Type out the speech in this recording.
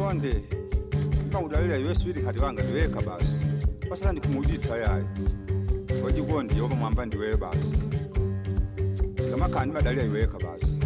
Konde. Ngawulalela yeswiri kati wanga ndiweka basi. Pasala ndikumuditsa yayi. Wajikondi yoba mwamba ndiwe basi. Kama kandi badalira iweka basi.